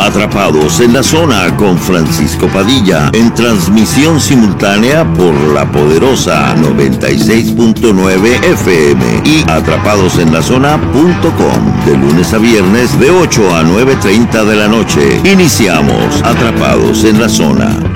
Atrapados en la Zona con Francisco Padilla, en transmisión simultánea por la poderosa 96.9 FM y atrapadosenlazona.com, de lunes a viernes de 8 a 9:30 de la noche. Iniciamos Atrapados en la Zona.